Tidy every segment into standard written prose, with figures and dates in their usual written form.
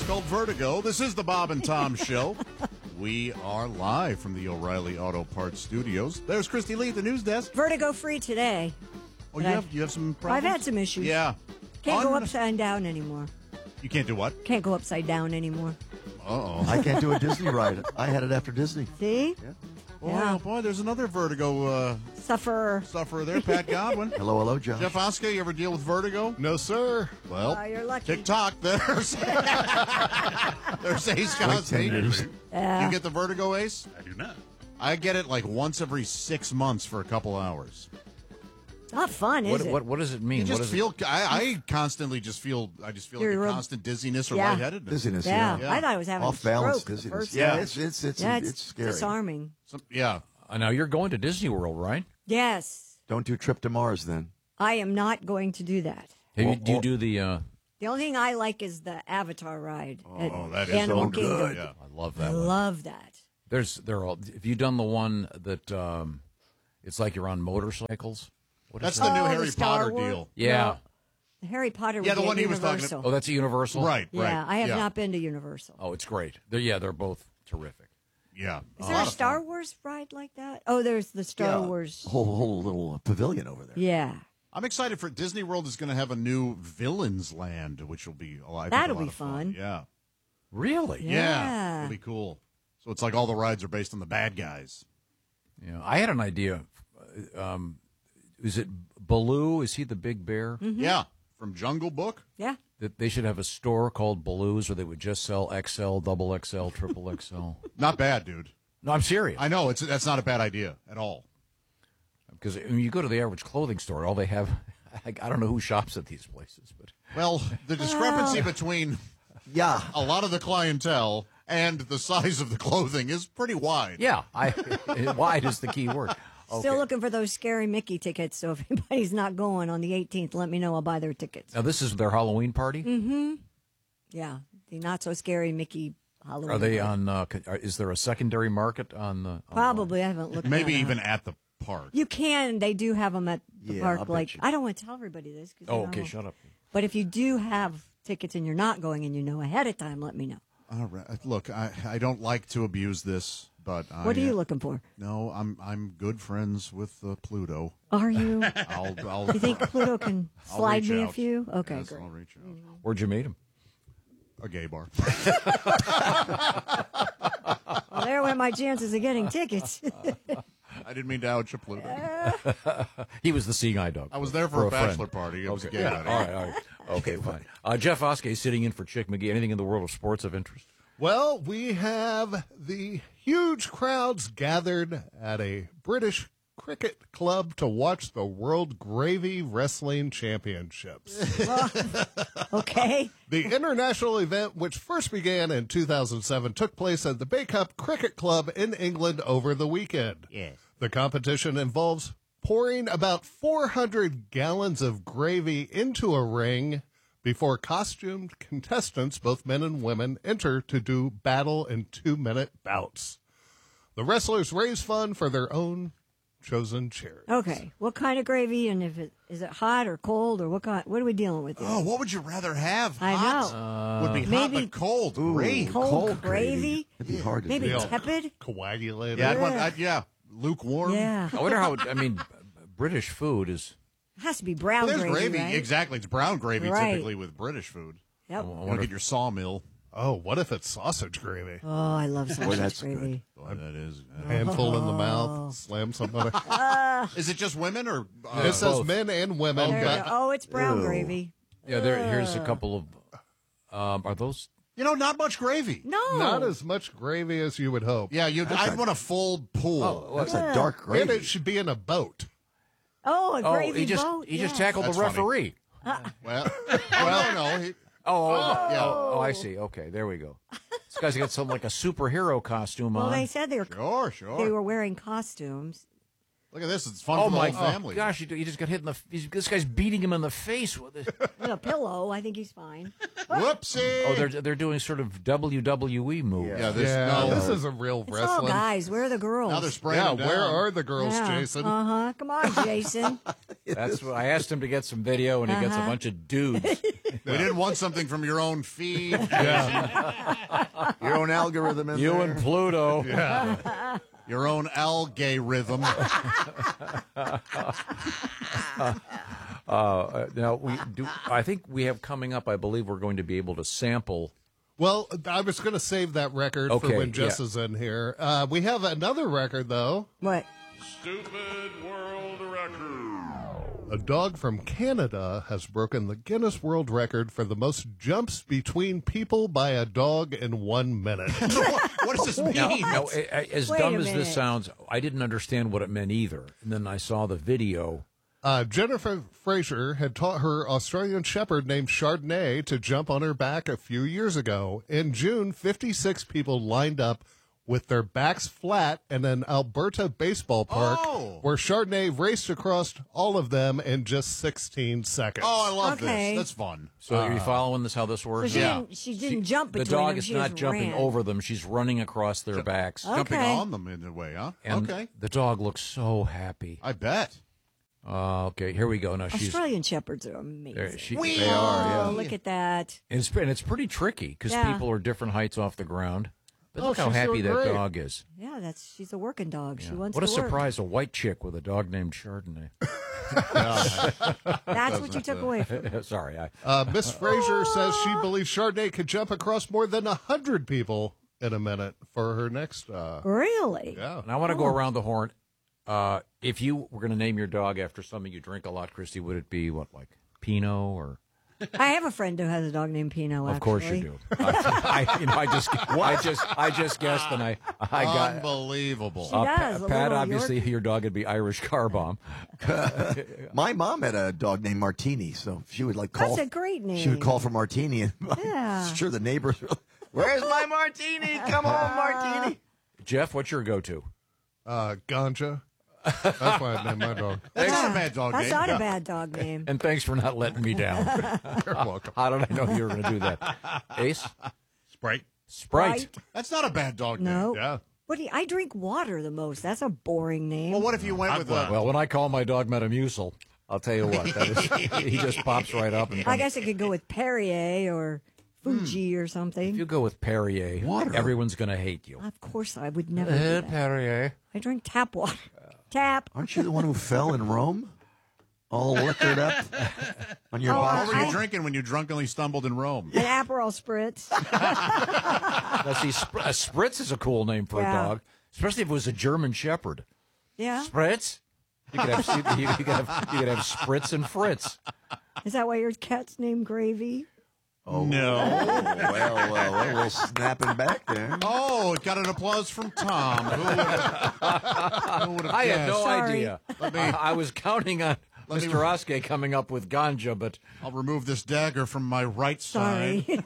is called Vertigo. This is the Bob and Tom Show. We are live from the O'Reilly Auto Parts Studios. There's Christy Lee at the news desk. Vertigo free today. Oh, you have some problems? I've had some issues. Yeah. Can't go upside down anymore. You can't do what? Can't go upside down anymore. Uh-oh. I can't do a Disney ride. I had it after Disney. See? Yeah. Oh, boy, there's another Vertigo sufferer there, Pat Godwin. Hello, Josh. Jeff Oskey, you ever deal with vertigo? No, sir. Well, you're lucky. TikTok, there's Ace Cosby. Yeah. You get the vertigo, Ace? I do not. I get it like once every 6 months for a couple hours. It's not fun, is it? What does it mean? You just feel. I constantly just feel. I just feel like a constant dizziness or lightheadedness. Dizziness, Yeah. yeah. I thought I was having Off balance a stroke. dizziness. Yeah. It's scary. disarming. Yeah. Now you're going to Disney World, right? Yes. Don't do a trip to Mars then. I am not going to do that. Do you do the? The only thing I like is the Avatar ride. Oh, that is Animal so Kingdom. good. Yeah. I love I that one. love that. They're all. Have you done the one that it's like you're on motorcycles? What That's is the that? new Oh, Harry the Star Potter Wars? deal. Yeah. The Harry Potter would Yeah, the be one at he was talking Universal. about. Oh, that's a Universal. Right. Yeah, I have yeah. not been to Universal. Oh, it's great. They're both terrific. Yeah. Is there a Star Wars ride like that? Oh, there's the Star Wars. Whole little pavilion over there. Yeah. I'm excited for Disney World is going to have a new Villains Land, which will be That'll a lot be of fun. Yeah. Really? Yeah. It'll be cool. So it's like all the rides are based on the bad guys. Yeah. I had an idea. Is it Baloo? Is he the big bear? Yeah. From Jungle Book. Yeah. That they should have a store called Baloo's, where they would just sell XL, double XL, triple XL. Not bad, dude. No, I'm serious. I know that's not a bad idea at all. Because when you go to the average clothing store, all they have, I don't know who shops at these places, but Well, the discrepancy between Yeah. a lot of the clientele and the size of the clothing is pretty wide. yeah, wide is the key word. Still looking for those Scary Mickey tickets, so if anybody's not going on the 18th, let me know. I'll buy their tickets. Now this is their Halloween party. Yeah, the Not So Scary Mickey Halloween. Are they party. on? Is there a secondary market on the? Probably. I haven't looked Maybe that even up. at the park. You can. They do have them at the Yeah, park. I'll bet Like you. I don't want to tell everybody this. 'Cause Oh, okay, shut up. But if you do have tickets and you're not going and you know ahead of time, let me know. All right. Look, I don't like to abuse this, but What are you looking for? No, I'm good friends with Pluto. Are you? I'll You think Pluto can I'll slide reach me a out. few? Okay, Yes, great. I'll reach out. Where'd you meet him? A gay bar. Well, there went my chances of getting tickets. I didn't mean to out you, Pluto. He was the seeing eye dog. I was there for a friend. bachelor party. It was a Okay. gay Yeah. wedding. All right. Okay, fine. Jeff Oskey sitting in for Chick McGee. Anything in the world of sports of interest? Well, we have the huge crowds gathered at a British cricket club to watch the World Gravy Wrestling Championships. Okay. The international event, which first began in 2007, took place at the Bay Cup Cricket Club in England over the weekend. Yes. The competition involves pouring about 400 gallons of gravy into a ring before costumed contestants, both men and women, enter to do battle in 2-minute bouts. The wrestlers raise funds for their own chosen charity. Okay. What kind of gravy? And is it hot or cold or what kind? What are we dealing with here? Oh, what would you rather have? I Hot? know. Would be hot maybe- but cold. Great. Cold gravy? It'd be hard to Maybe do. tepid? Coagulated. Yeah, lukewarm. Yeah. I wonder how. British food is. It has to be brown There's gravy, gravy. right? Exactly. It's brown gravy Right. typically with British food. Yep. I You wonder don't get your sawmill. Oh, what if it's sausage gravy? Oh, I love sausage that's gravy. Boy, that is. Handful in the mouth, slam somebody. Is it just women or? It says both. men and women. There you but go. Oh, it's brown Ew. gravy. Yeah, here's a couple of. Are those? Not much gravy. No. not as much gravy as you would hope. Yeah, I'd want a full pool. That's a dark And gravy. it should be in a boat. Oh, a gravy he just boat. he just yes. tackled That's the funny. referee. Well, no. Oh, I see. Okay, there we go. This guy's got some like a superhero costume Well, on. they said they were Sure. they were wearing costumes. Look at this. It's fun Oh for the my whole family. gosh! He just got hit in the. This guy's beating him in the face with it. With a pillow. I think he's fine. Whoopsie. Oh, they're doing sort of WWE moves. Yeah, this, Yeah, no. this isn't real It's all wrestling. guys. Where are the girls? Now they're spraying Yeah, them where down. are the girls, Jason? Uh-huh. Come on, Jason. That's what I asked him to get some video, and he gets a bunch of dudes. We didn't want something from your own feed. Your own algorithm in You there. and Pluto. Your own algae rhythm. Now we do. I think we have coming up. I believe we're going to be able to sample. Well, I was going to save that record Okay, for when Jess yeah. is in here. We have another record, though. What? Stupid world record. A dog from Canada has broken the Guinness World Record for the most jumps between people by a dog in 1 minute. What does this mean? Now, as Wait dumb a as this minute. sounds, I didn't understand what it meant either. And then I saw the video. Jennifer Fraser had taught her Australian Shepherd named Chardonnay to jump on her back a few years ago. In June, 56 people lined up with their backs flat in an Alberta baseball park where Chardonnay raced across all of them in just 16 seconds. Oh, I love Okay. this. That's fun. So are you following this? How this So works? she didn't jump The between dog them. is She not just jumping ran. over them. She's running across their backs. Jumping Okay. on them in a way, huh? And okay. the dog looks so happy. I bet. Okay, here we go. Now she's. Australian Shepherds are amazing. There, They are, Oh, look at that. and it's pretty tricky because Yeah. people are different heights off the ground. But look how she's happy doing that great. dog is. Yeah, she's a working dog. She wants What a to work. surprise! A white chick with a dog named Chardonnay. That's what you took away from her. Sorry, Miss Fraser says she believes Chardonnay could jump across more than 100 people in a minute for her next. Really? Yeah. and I want to go around the horn. If you were going to name your dog after something you drink a lot, Christy, would it be what, like Pinot or? I have a friend who has a dog named Pino. Of course you do. I just guessed, and I got. Unbelievable. She does. a Pat, little obviously, Yorkie. your dog would be Irish Car Bomb. My mom had a dog named Martini, so she would like call. That's a great name. She would call for Martini, and Yeah. sure the neighbors were like, "Where's my Martini? Come on, Martini!" Jeff, what's your go-to? Ganja. That's why I named my dog. That's not a bad dog That's name. not a bad dog name. And thanks for not letting me down. You're welcome. How did I know you were going to do that? Ace? Sprite. Sprite. That's not a bad dog name. No. Yeah. What do you, I drink water the most. That's a boring name. Well, what if you went with a... Well, when I call my dog Metamucil, I'll tell you what, that is, he just pops right up. And I guess it could go with Perrier or Fuji or something. if you go with Perrier, everyone's going to hate you. Of course, I would never do that. Perrier. I drink tap water. Tap. Aren't you the one who fell in Rome, all liquored up on your Oh, box? What were you drinking when you drunkenly stumbled in Rome? An Aperol Spritz. Now, see, a Spritz is a cool name for Yeah. a dog, especially if it was a German Shepherd. Yeah. Spritz? You could have Spritz and Fritz. Is that why your cat's named Gravy? Oh, no. Well, we're snapping back there. Oh, it got an applause from Tom. Who would have I had no Sorry. idea. I was counting on Mr. Oskey coming up with ganja, but I'll remove this dagger from my right side. Sorry.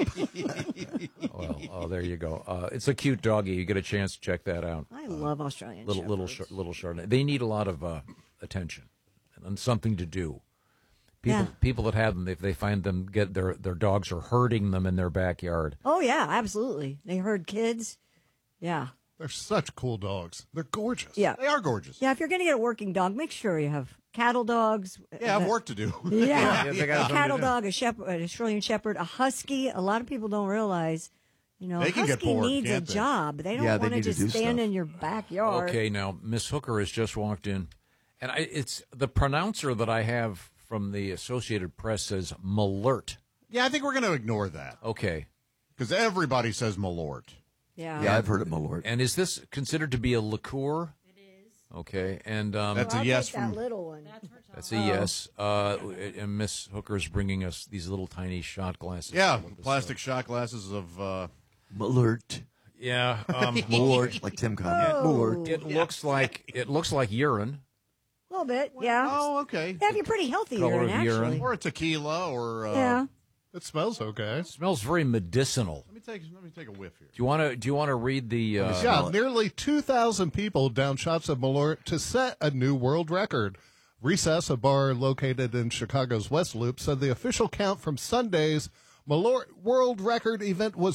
oh, there you go. It's a cute doggy. You get a chance to check that out. I love Australian Little Chardonnay. They need a lot of attention and something to do. People that have them, if they find them get their dogs are herding them in their backyard. Oh, yeah, absolutely. They herd kids. Yeah. They're such cool dogs. They're gorgeous. Yeah. They are gorgeous. Yeah, if you're going to get a working dog, make sure you have cattle dogs. Yeah, I have work to do. Yeah. they got A cattle dog, a shepherd, an Australian shepherd, a husky. A lot of people don't realize, They can husky get bored, needs a can't they? job. They don't Yeah, they want to need to just do stand stuff. in your backyard. Okay, now Miss Hooker has just walked in, and it's the pronouncer that I have from the Associated Press says Malert. Yeah, I think we're going to ignore that Okay, because everybody says Malort. Yeah. Yeah, I've heard it, my lord. and is this considered to be a liqueur? It is. Okay, and That's I'll a yes take that from. little one. that's a yes. And Miss Hooker is bringing us these little tiny shot glasses. Yeah, plastic shot glasses of. Malert. Yeah. Malort, like Tim Conway. Malort. It looks like urine. A little bit, yeah. Oh, okay. Yeah, if you're pretty healthy Color urine, of urine. actually. Or a tequila, or Yeah. It smells okay. It smells very medicinal. Let me take a whiff here. Do you want to read the? Yeah, nearly 2,000 people down shots of Malort to set a new world record. Recess, a bar located in Chicago's West Loop, said the official count from Sunday's Malort World Record event was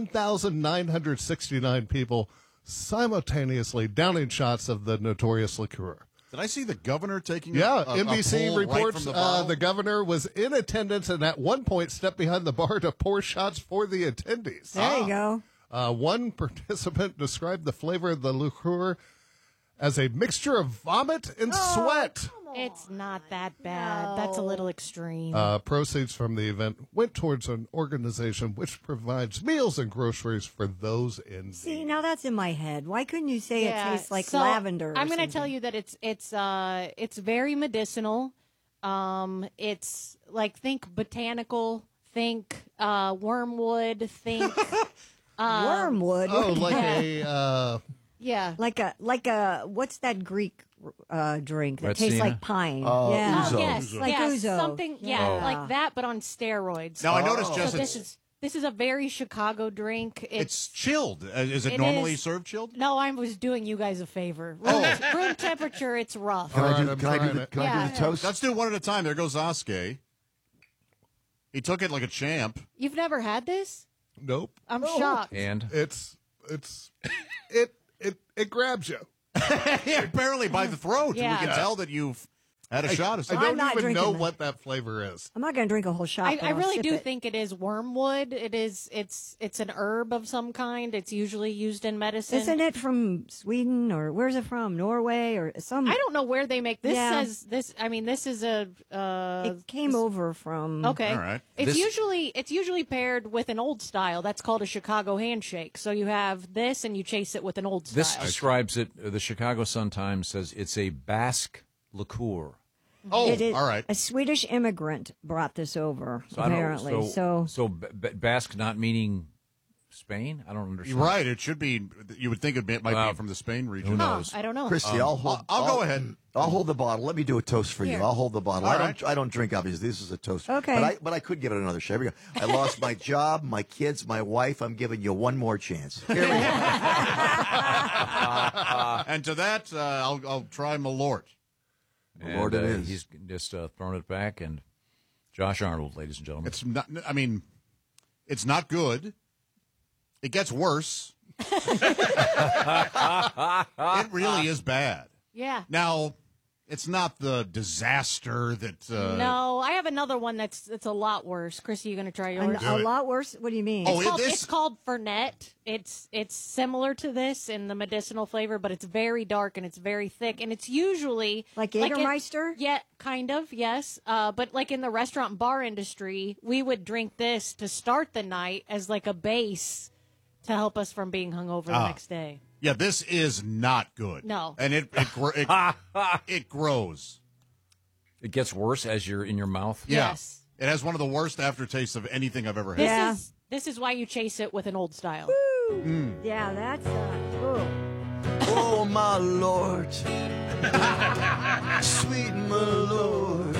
1,969 people simultaneously downing shots of the notorious liqueur. Did I see the governor taking Yeah, a NBC pull reports right from the bottle? the governor was in attendance and at one point stepped behind the bar to pour shots for the attendees. There you go. One participant described the flavor of the liqueur as a mixture of vomit and sweat. It's not that bad. That's a little extreme. Proceeds from the event went towards an organization which provides meals and groceries for those in See, need. now that's in my head. Why couldn't you say it tastes like so lavender? I'm going to tell you that it's very medicinal. It's like think botanical, think wormwood, think wormwood. Oh, like a yeah. like a what's that Greek drink that tastes Retsina? like pine? Oh, yeah. ouzo. Yes, Like yes, ouzo. something like that, but on steroids. Now I noticed, so Jess, this is a very Chicago drink. it's chilled. Is it It normally is- served chilled? No, I was doing you guys a favor. Room temperature, it's rough. Can I Alright, do, I'm can I do trying the, it. can I do Yeah. the toast? Let's do one at a time. There goes Oskay. He took it like a champ. You've never had this? nope. I'm shocked. and It grabs you. Yeah, barely by the throat. Yeah. We can tell that you've had a shot of I something. don't not even drinking know that. what that flavor is. I'm not going to drink a whole shot. I but I'll really sip do it. think it is wormwood. It's an herb of some kind. It's usually used in medicine. Isn't it from Sweden or where's it from? Norway or some? I don't know where they make this. Yeah. Says this. I mean, this is a. It came over from. Okay. All right. It's This- usually paired with an old style. That's called a Chicago handshake. So you have this and you chase it with an old style. this describes it. The Chicago Sun-Times says it's a Basque liqueur. Oh, It is, all right. A Swedish immigrant brought this over, So I don't- apparently. So Basque not meaning Spain. I don't understand. You're right. It should be. You would think it might be from the Spain region. Who Huh, knows? I don't know. Christy, I'll hold. I'll go ahead. I'll hold the bottle. Let me do a toast for you. Here. I'll hold the bottle. All I right. don't drink, obviously. This is a toast. Okay. But I could give it another shot. Here we go. I lost my job, my kids, my wife. I'm giving you one more chance. Here we go. And to that, I'll try Malort. And, Lord, it is. He's just thrown it back, and Josh Arnold, ladies and gentlemen. It's not. I mean, it's not good. It gets worse. It really is bad. Yeah. Now, it's not the disaster that. No, I have another one that's a lot worse. Chrissy, you going to try yours? a lot worse. What do you mean? Oh, It's called Fernet. It's similar to this in the medicinal flavor, but it's very dark and it's very thick, and it's usually Like it- Jägermeister? yeah, kind of, yes. But like in the restaurant and bar industry, we would drink this to start the night as like a base to help us from being hungover the next day. Yeah, this is not good. No. And it grows. It gets worse as you're in your mouth. Yeah. Yes. It has one of the worst aftertastes of anything I've ever had. Yeah. This is why you chase it with an old style. Yeah, that's. Ooh. Oh, my Lord. Sweet my Lord.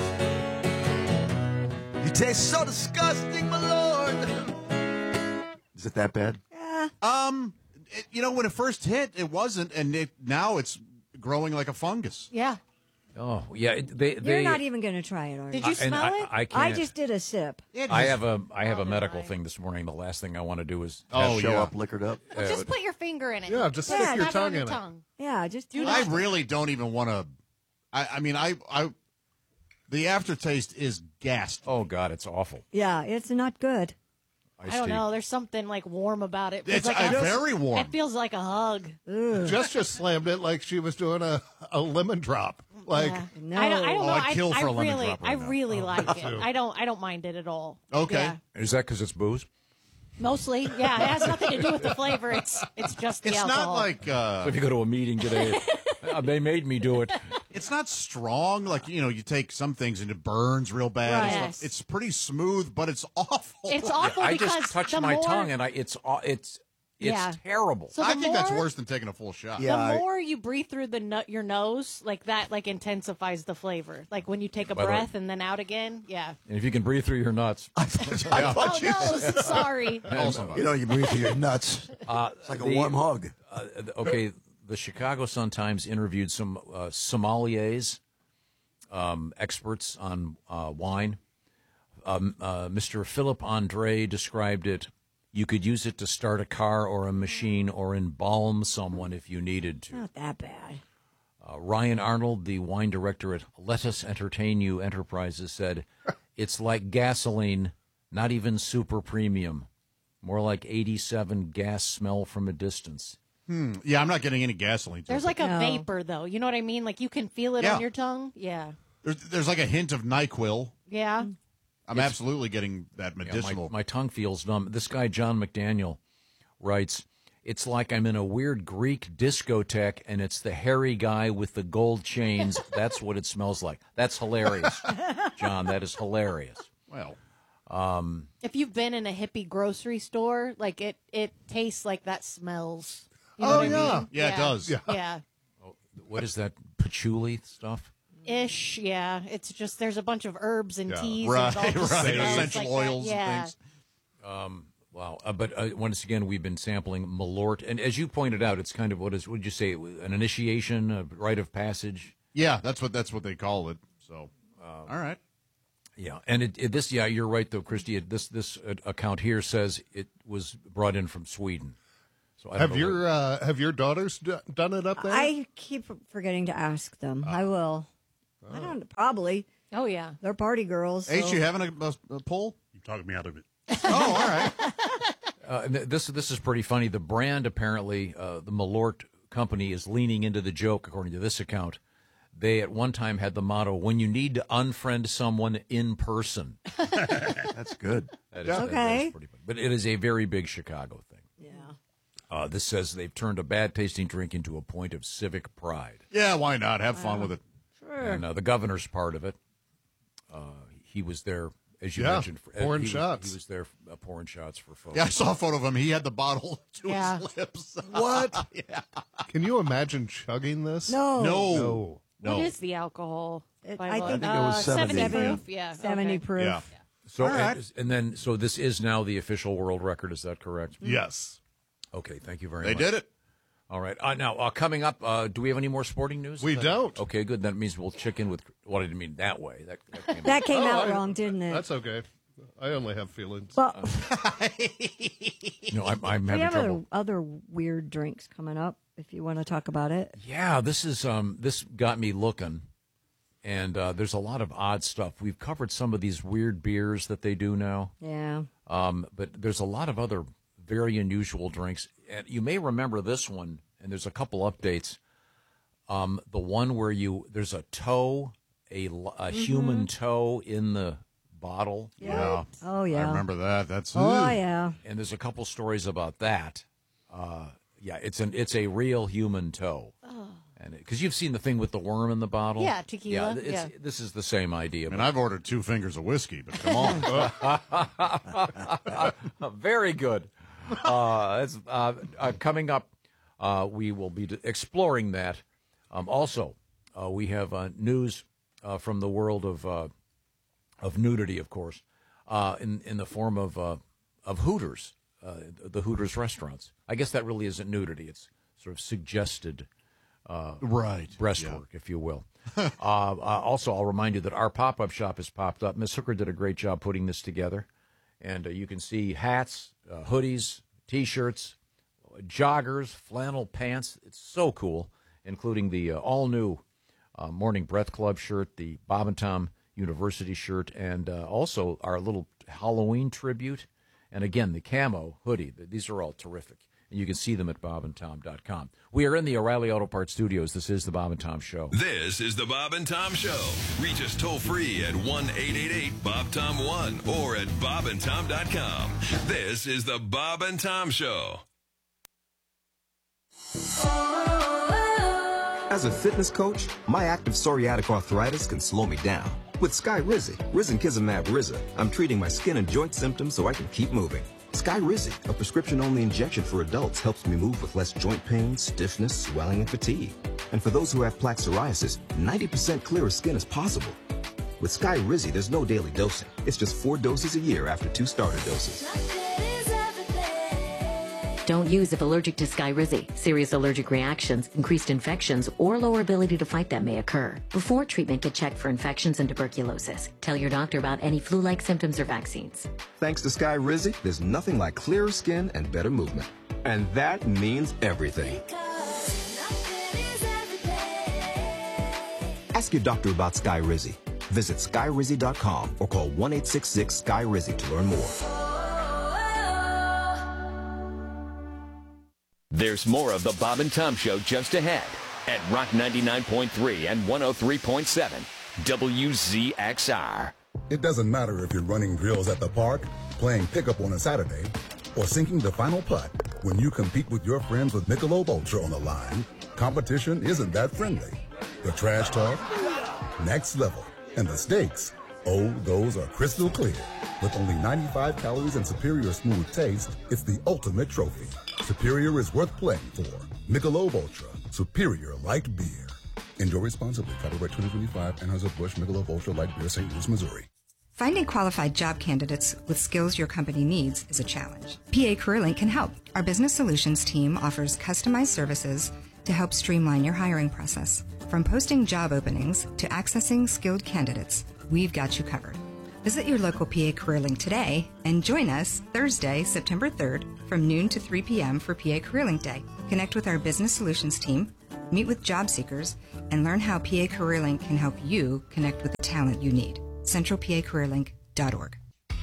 You taste so disgusting, my Lord. Is it that bad? When it first hit, it wasn't, and now it's growing like a fungus. Yeah. Oh, yeah. You're not even going to try it, are you? Did you smell it? I can't. I just did a sip. I have a medical thing this morning. The last thing I want to do is Show up liquored up. Just put your finger in it. Yeah, just stick Yeah, your Have tongue on your in it. tongue. Yeah, just do I that. really don't even want to. I mean, the aftertaste is ghastly. Oh God, it's awful. Yeah, it's not good. I don't know. There's something like warm about it. It's like very warm. It feels like a hug. Jess just slammed it like she was doing a lemon drop. Like, Yeah. No. I don't know. I'd kill for a lemon really, drop right I now. really like it. I don't mind it at all. Okay. Yeah. Is that because it's booze? Mostly, yeah. It has nothing to do with the flavor. It's just the It's alcohol. not like If you go to a meeting today, they made me do it. it's not strong. Like you take some things and it burns real bad. and Right. stuff. Yes. It's pretty smooth, but it's awful. It's awful I because just touched the my more, tongue and it's Yeah. terrible. So I the think that's more- worse than taking a full shot. Yeah. The more you breathe through your nose, like that, like intensifies the flavor. Like when you take a By the way- breath and then out again. Yeah. And if you can breathe through your nuts, I thought you Oh no, sorry. You know, you breathe through your nuts. It's like a warm hug. okay, the Chicago Sun-Times interviewed some sommeliers, experts on wine. Mr. Philip Andre described it. You could use it to start a car or a machine or embalm someone if you needed to. Not that bad. Ryan Arnold, the wine director at Let Us Entertain You Enterprises, said, it's like gasoline, not even super premium. More like 87 gas smell from a distance. Yeah, I'm not getting any gasoline. There's like a vapor though. You know what I mean? Like you can feel it Yeah. on your tongue. Yeah. There's like a hint of NyQuil. Yeah. I'm absolutely getting that Yeah, medicinal. my tongue feels numb. This guy, John McDaniel, writes, it's like I'm in a weird Greek discotheque and it's the hairy guy with the gold chains. That's what it smells like. That's hilarious. John, that is hilarious. Well, If you've been in a hippie grocery store, like it tastes like that smells. You know Oh, what I yeah. mean? Yeah, it does. Yeah. What is that patchouli stuff? Ish, yeah. It's just there's a bunch of herbs and teas Right, and all right. smells Essential like that. oils Yeah. and things. Wow. But once again, we've been sampling Malort. And as you pointed out, it's kind of, what would you say, an initiation, a rite of passage? Yeah, that's what they call it. So, all right. Yeah. And you're right, though, Christy. This account here says it was brought in from Sweden. So I don't know Have your daughters done it up there? I keep forgetting to ask them. I will. I don't. Probably. Oh yeah. They're party girls. H, so- you having a poll? You talked me out of it. Oh, all right. This is pretty funny. The brand, apparently, the Malort company is leaning into the joke, according to this account. They at one time had the motto, when you need to unfriend someone in person. That's good. That Okay. that is pretty funny. But it is a very big Chicago thing. Yeah. This says they've turned a bad-tasting drink into a point of civic pride. Yeah, why not? Have fun with it. And the governor's part of it. He was there, as you Yeah, mentioned. pouring he shots. He was there pouring shots for folks. Yeah, I saw a photo of him. He had the bottle to Yeah. his lips. What? Can you imagine chugging this? No. No. No. What is the alcohol? I think it was 70. proof. Yeah. 70 okay. proof. Yeah. So, All right. so this is now the official world record. Is that correct? Yes. Okay, thank you very They much. did it. All right. Now, coming up, do we have any more sporting news? We don't. Okay, good. That means we'll check in with. Well, I didn't mean that way. That came out I- wrong, didn't it? That's okay. I only have feelings. Well, No, I'm we having have trouble. other weird drinks coming up. If you want to talk about it. Yeah, this is this got me looking, and there's a lot of odd stuff. We've covered some of these weird beers that they do now, Yeah. but there's a lot of other very unusual drinks. And you may remember this one, and there's a couple updates. The one where there's a toe, a human toe in the bottle. Yeah. Oh yeah. I remember that. That's Oh yeah. And there's a couple stories about that. Yeah, it's a real human toe. And because you've seen the thing with the worm in the bottle. Yeah, tequila, yeah. This is the same idea. I mean, I've ordered 2 fingers of whiskey, but come on. Very good. Coming up, we will be exploring that. Also, we have news from the world of nudity, of course, in the form of Hooters, the Hooters restaurants. I guess that really isn't nudity; it's sort of suggested Right. breastwork, if you will. Also, I'll remind you that our pop-up shop has popped up. Miss Hooker did a great job putting this together. And you can see hats, hoodies, T-shirts, joggers, flannel pants. It's so cool, including the all-new Morning Breath Club shirt, the Bob and Tom University shirt, and also our little Halloween tribute. And again, the camo hoodie. These are all terrific. And you can see them at bobandtom.com. We are in the O'Reilly Auto Parts studios. This is the Bob and Tom Show. This is the Bob and Tom Show. Reach us toll free at 1-888-BOB-TOM-1 or at bobandtom.com. This is the Bob and Tom Show. As a fitness coach, my active psoriatic arthritis can slow me down. With Skyrizi, Risankizumab Riza, I'm treating my skin and joint symptoms so I can keep moving. Skyrizi, a prescription-only injection for adults, helps me move with less joint pain, stiffness, swelling, and fatigue. And for those who have plaque psoriasis, 90% clearer skin is possible. With Skyrizi, there's no daily dosing. It's just 4 doses a year after 2 starter doses. Don't use if allergic to Skyrizi. Serious allergic reactions, increased infections, or lower ability to fight them may occur. Before treatment, get checked for infections and tuberculosis. Tell your doctor about any flu-like symptoms or vaccines. Thanks to Skyrizi, there's nothing like clearer skin and better movement. And that means everything. Ask your doctor about Skyrizi. Visit Skyrizi.com or call 1-866-SKY-RIZI to learn more. There's more of the Bob and Tom Show just ahead at Rock 99.3 and 103.7 WZXR. It doesn't matter if you're running drills at the park, playing pickup on a Saturday, or sinking the final putt. When you compete with your friends with Michelob Ultra on the line, competition isn't that friendly. The trash talk, next level. And the stakes, oh, those are crystal clear. With only 95 calories and superior smooth taste, it's the ultimate trophy. Superior is worth playing for. Michelob Ultra, superior light beer. Enjoy responsibly. Copyright 2025, Anheuser-Busch Michelob Ultra Light Beer, St. Louis, Missouri. Finding qualified job candidates with skills your company needs is a challenge. PA CareerLink can help. Our business solutions team offers customized services to help streamline your hiring process. From posting job openings to accessing skilled candidates, we've got you covered. Visit your local PA CareerLink today and join us Thursday, September 3rd from noon to 3 p.m. for PA CareerLink Day. Connect with our business solutions team, meet with job seekers, and learn how PA CareerLink can help you connect with the talent you need. CentralPACareerLink.org.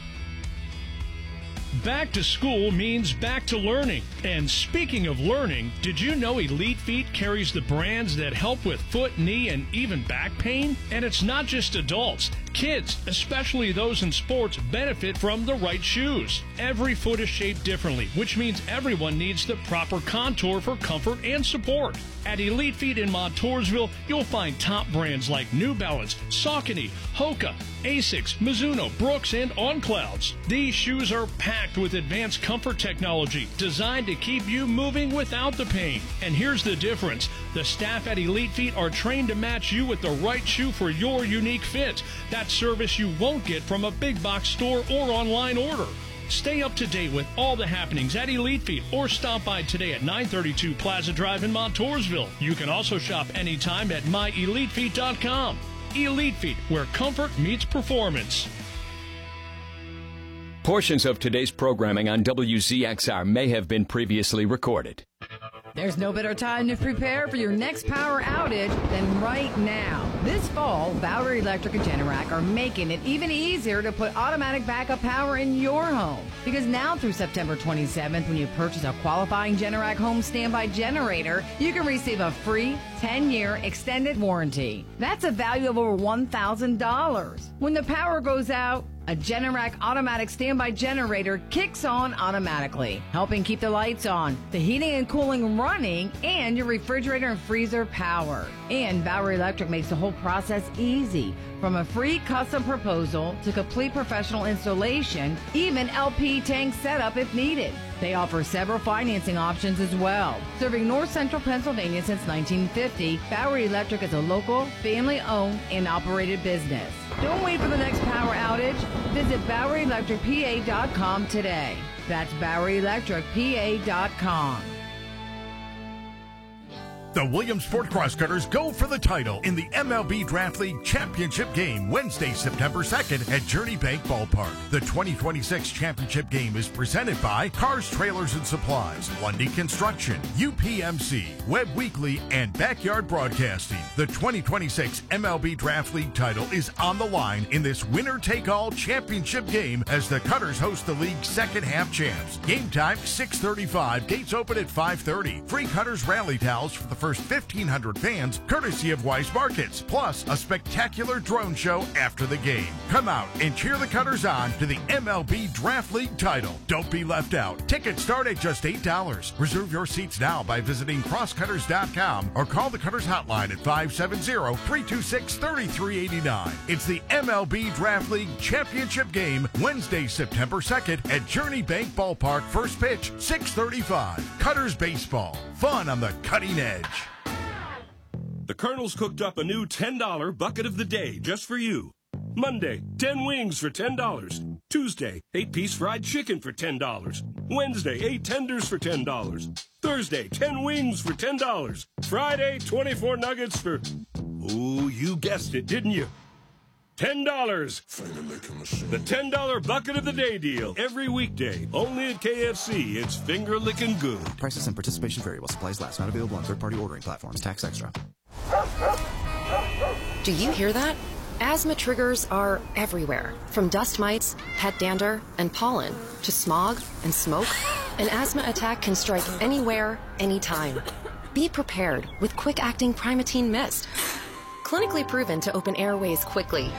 Back to school means back to learning. And speaking of learning, did you know Elite Feet carries the brands that help with foot, knee, and even back pain? And it's not just adults. Kids, especially those in sports, benefit from the right shoes. Every foot is shaped differently, which means everyone needs the proper contour for comfort and support. At Elite Feet in Montoursville, you'll find top brands like New Balance, Saucony, Hoka, Asics, Mizuno, Brooks, and On Clouds. These shoes are packed with advanced comfort technology designed to keep you moving without the pain. And here's the difference. The staff at Elite Feet are trained to match you with the right shoe for your unique fit. That service you won't get from a big box store or online order. Stay up to date with all the happenings at Elite Feet or stop by today at 932 Plaza Drive in Montoursville. You can also shop anytime at myelitefeet.com. Elite Feet, where comfort meets performance. Portions of today's programming on WZXR may have been previously recorded. There's no better time to prepare for your next power outage than right now. This fall, Bowery Electric and Generac are making it even easier to put automatic backup power in your home. Because now through September 27th, when you purchase a qualifying Generac home standby generator, you can receive a free 10-year extended warranty. That's a value of over $1,000. When the power goes out, a Generac automatic standby generator kicks on automatically, helping keep the lights on, the heating and cooling running, and your refrigerator and freezer powered. And Bowery Electric makes the whole process easy. From a free custom proposal to complete professional installation, even LP tank setup if needed. They offer several financing options as well. Serving North Central Pennsylvania since 1950, Bowery Electric is a local, family-owned and operated business. Don't wait for the next power outage. Visit BoweryElectricPA.com today. That's BoweryElectricPA.com. The Williams Sport Cross Cutters go for the title in the MLB Draft League Championship Game Wednesday, September 2nd at Journey Bank Ballpark. The 2026 championship game is presented by Cars, Trailers, and Supplies, Lundy Construction, UPMC, Web Weekly, and Backyard Broadcasting. The 2026 MLB Draft League title is on the line in this winner-take-all championship game as the Cutters host the league's second half champs. Game time, 6:35. Gates open at 5:30. Free Cutters rally towels for the first first 1,500 fans courtesy of Wise Markets, plus a spectacular drone show after the game. Come out and cheer the Cutters on to the MLB Draft League title. Don't be left out. Tickets start at just $8. Reserve your seats now by visiting crosscutters.com or call the Cutters hotline at 570-326-3389. It's the MLB Draft League Championship game Wednesday, September 2nd at Journey Bank Ballpark. First pitch, 6:35. Cutters baseball. Fun on the cutting edge. The Colonel's cooked up a new $10 bucket of the day just for you. Monday, 10 wings for $10. Tuesday, 8-piece fried chicken for $10. Wednesday, 8 tenders for $10. Thursday, 10 wings for $10. Friday, 24 nuggets for... Ooh, you guessed it, didn't you? $10. The $10 bucket of the day deal. Every weekday. Only at KFC. It's finger licking good. Prices and participation vary while supplies last. Not available on third-party ordering platforms. Tax extra. Do you hear that? Asthma triggers are everywhere. From dust mites, pet dander, and pollen, to smog and smoke. An asthma attack can strike anywhere, anytime. Be prepared with quick-acting Primatene Mist. Clinically proven to open airways quickly.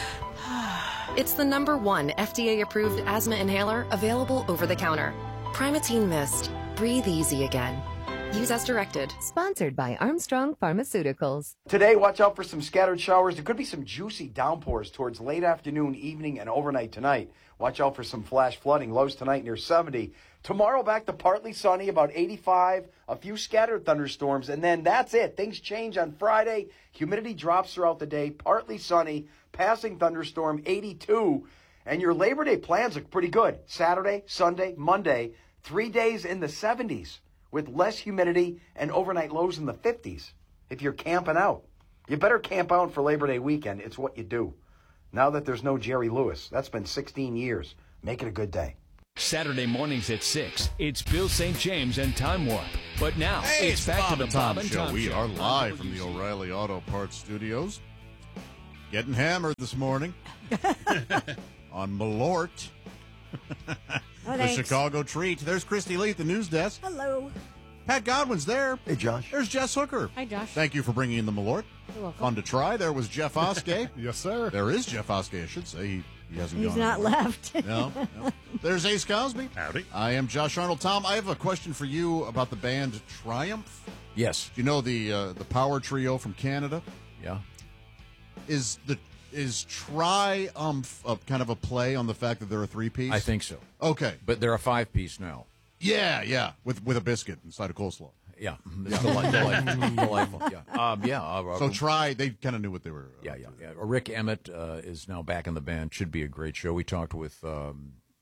It's the #1 FDA-approved asthma inhaler available over the counter. Primatene Mist. Breathe easy again. Use as directed. Sponsored by Armstrong Pharmaceuticals. Today, watch out for some scattered showers. There could be some juicy downpours towards late afternoon, evening, and overnight tonight. Watch out for some flash flooding. Lows tonight near 70. Tomorrow, back to partly sunny, about 85. A few scattered thunderstorms, and then that's it. Things change on Friday. Humidity drops throughout the day. Partly sunny, passing thunderstorm, 82. And your Labor Day plans look pretty good. Saturday, Sunday, Monday, 3 days in the 70s. With less humidity and overnight lows in the 50s. If you're camping out, you better camp out for Labor Day weekend. It's what you do. Now that there's no Jerry Lewis, that's been 16 years. Make it a good day. Saturday mornings at 6, it's Bill St. James and Time Warp. But now, it's back to the Bob and Tom Show. We are live from the O'Reilly Auto Parts Studios. Getting hammered this morning on Malort. Oh, the Chicago treat. There's Christy Lee at the news desk. Hello. Pat Godwin's there. Hey, Josh. There's Jess Hooker. Hi, Josh. Thank you for bringing in the Malort. You're welcome. Fun to try. There was Jeff Oskey. Yes, sir. There is Jeff Oskey, I should say. He hasn't He's gone not anywhere. left. No. There's Ace Cosby. Howdy. I am Josh Arnold. Tom, I have a question for you about the band Triumph. Yes. Do you know the power trio from Canada? Yeah. Is Triumph kind of a play on the fact that they're a three-piece? I think so. Okay. But they're a 5-piece now. Yeah. With a biscuit inside a coleslaw. Yeah. Delightful. Yeah. So they kind of knew what they were. Yeah. Rick Emmett is now back in the band. Should be a great show. We talked with the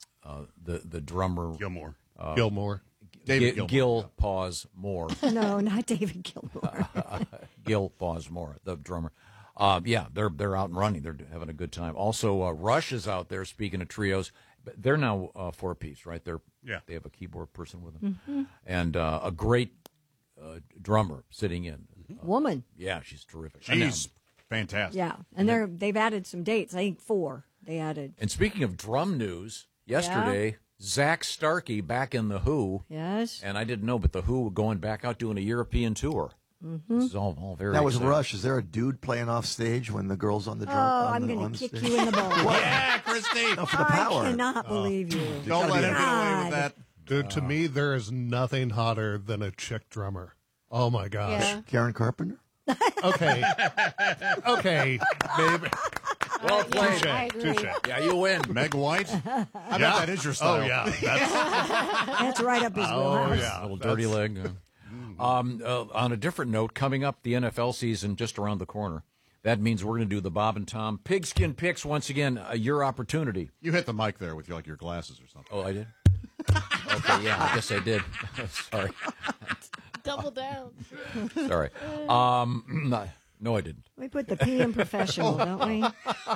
drummer. Gilmore. David Gilmore. Gil Pause Moore. No, not David Gilmore. Gil Pause Moore, the drummer. They're out and running. They're having a good time. Also, Rush is out there. Speaking of trios, but they're now 4-piece, right? They have a keyboard person with them, and a great drummer sitting in. Woman. Yeah, she's terrific. She's fantastic. Yeah, and they've added some dates. I think 4 they added. And speaking of drum news, yesterday Zach Starkey back in the Who. Yes. And I didn't know, but the Who going back out doing a European tour. Mm-hmm. This is all very That was exciting. Rush. Is there a dude playing off stage when the girl's on the drum? Oh, I'm going to kick you in the balls. Yeah, Christy. No, for the power. I cannot believe you. Don't let him get away with that. Dude, to me, there is nothing hotter than a chick drummer. Oh, my gosh. Yeah. Karen Carpenter? Okay, baby. Well played. I agree. Touche. Yeah, you win. Meg White? I bet that is your style. Oh, yeah. That's right up his wheelhouse. yeah. Little dirty leg. On a different note, coming up the NFL season just around the corner. That means we're going to do the Bob and Tom Pigskin Picks once again. Your opportunity. You hit the mic there with your glasses or something. Oh, I did? Okay, yeah, I guess I did. Sorry. Double down. Sorry. No, I didn't. We put the P in professional, don't we?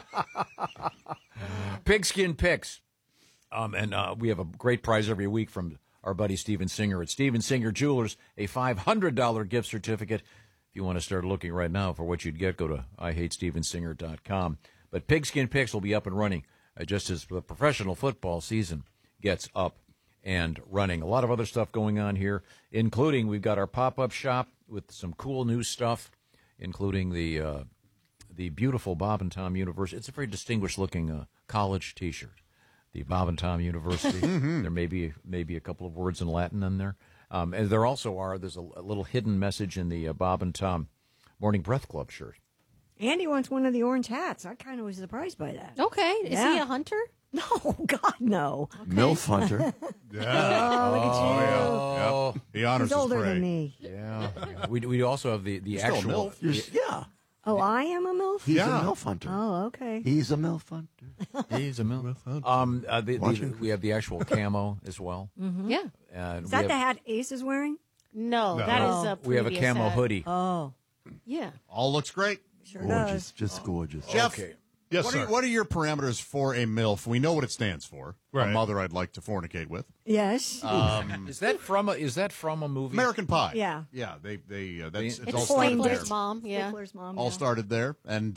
Pigskin Picks. And we have a great prize every week from our buddy Steven Singer at Steven Singer Jewelers, a $500 gift certificate. If you want to start looking right now for what you'd get, go to IHateStevenSinger.com. But Pigskin Picks will be up and running just as the professional football season gets up and running. A lot of other stuff going on here, including we've got our pop-up shop with some cool new stuff, including the beautiful Bob and Tom University. It's a very distinguished looking college T-shirt. The Bob and Tom University. There may be a couple of words in Latin in there. And there also there's a little hidden message in the Bob and Tom Morning Breath Club shirt. Andy wants one of the orange hats. I kind of was surprised by that. Okay. Is he a hunter? No, God, no. Okay. MILF hunter. Oh, look at you. Yeah. He honors He's older his prey. than me. Yeah. We also have the still a actual. MILF? Yeah. Oh, I am a MILF? He's a MILF hunter. Oh, okay. He's a MILF hunter. He's a MILF hunter. We have the actual camo as well. Mm-hmm. Yeah. Is that the hat Ace is wearing? No, that is a We have a previous camo hat. hoodie. Oh. Yeah. All looks great. Sure Gorgeous. does. Just gorgeous. Jeff, Okay. Yes, what sir. What are your parameters for a MILF? We know what it stands for. Right. A mother I'd like to fornicate with. Yes. Is that from a movie? American Pie. Yeah. Yeah. That's It's all started there. Stifler's mom. Yeah. Stifler's mom. All started there, and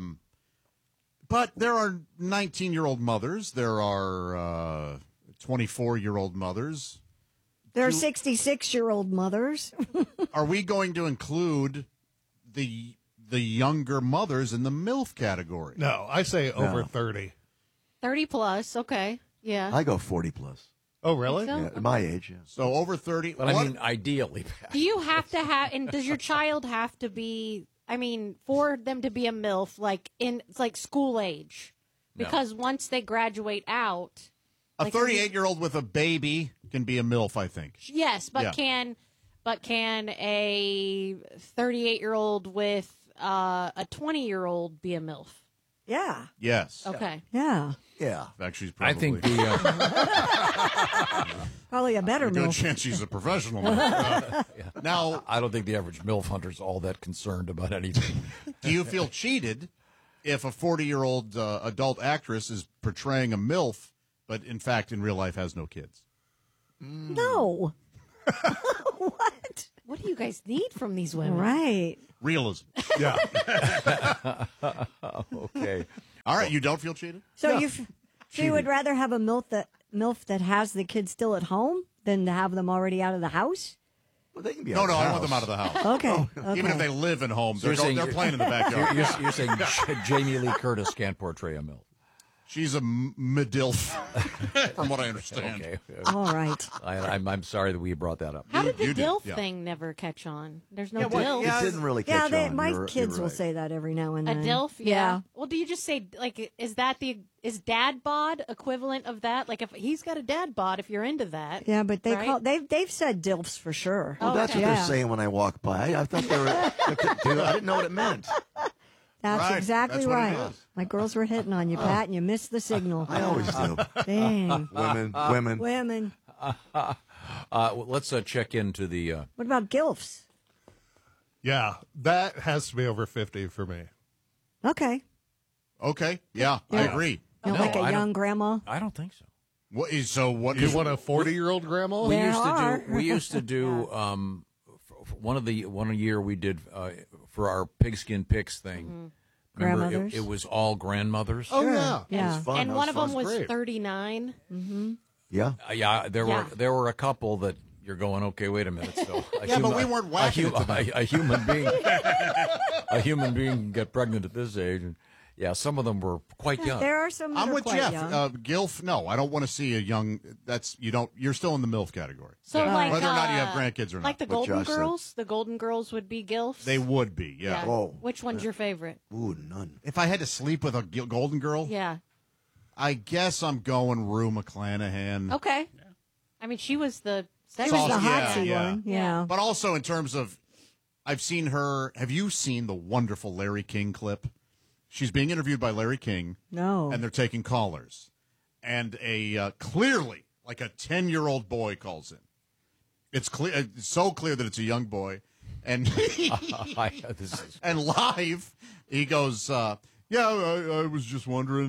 but there are 19-year-old mothers. There are 24-year-old mothers. There are 66-year-old mothers. Are we going to include the younger mothers in the MILF category? No, I say over No. 30. 30 plus. Okay. Yeah. I go 40 plus. Oh, really? So? Yeah, at my age, yeah. So over 30. But I mean, ideally. Do you have to have, and does your child have to be, for them to be a MILF, it's like school age? Because once they graduate out. A like, 38-year-old with a baby can be a MILF, I think. Yes, but Yeah. can a 38-year-old with a 20-year-old be a MILF? Yeah. Yes. Okay. Yeah. Yeah. In fact, she's I probably. think the. Probably a better good MILF. chance she's a professional. Now, I don't think the average MILF hunter's all that concerned about anything. do you feel cheated if a 40-year-old adult actress is portraying a MILF, but in fact, in real life, has no kids? No. What? What do you guys need from these women? Right. Realism. Yeah. Okay. All right, you don't feel cheated? So you would rather have a MILF that has the kids still at home than to have them already out of the house? Well, they can be No, out of the I want them house. out of the house. Okay. Even if okay. they live in home, So they're playing in the backyard. You're saying Jamie Lee Curtis can't portray a MILF. She's a MIDILF, from what I understand. Okay. All right. I'm sorry that we brought that up. How did the You did, DILF yeah. thing never catch on? There's no Yeah, what- DILF. yeah, It didn't really catch Yeah, on. my You're kids will right. say that every now and A then. DILF? Yeah. Well, do you just say, is dad bod equivalent of that? Like, if he's got a dad bod, if you're into that. Yeah, but right? they've said DILFs for sure. Well, that's what Yeah. they're saying when I walk by. I thought they were. I didn't know what it meant. That's Right. exactly That's what it right. is. My girls were hitting on you, Pat, and you missed the signal. I always do. Dang. Women. Let's check into the. What about GILFs? Yeah, that has to be over 50 for me. Okay. Okay, yeah, I agree. You know, like a young grandma? I don't think so. What is so? What You is want a 40-year-old grandma? We There used to are. do. We used to do. One year we did for our pigskin picks thing. Remember, Grandmothers? it was all grandmothers. Oh, Sure. yeah. Yeah. It was fun. And That one of them fun. was Great. 39. Yeah. Yeah, there Yeah. were a couple that you're going. Okay, wait a minute. So Yeah, but we weren't whacking it to them. a human being. A human being can get pregnant at this age, and yeah, some of them were quite young. There are some that I'm are with quite Jeff. young. GILF, no, I don't want to see a young. You're still in the MILF category. So, like, whether or not you have grandkids or not. Like the What Golden Josh said. Girls? The Golden Girls would be GILFs? They would be, yeah. Oh. Which one's your favorite? Ooh, none. If I had to sleep with a Golden Girl, Yeah. I guess I'm going Rue McClanahan. Okay. I mean, she was the She was Sauce, the yeah, hotsy yeah. one. Yeah. But also in terms of, I've seen her. Have you seen the wonderful Larry King clip? She's being interviewed by Larry King. No. And they're taking callers. And a clearly, like a 10-year-old boy calls in. It's clear, it's so clear that it's a young boy. And and live, he goes, I was just wondering,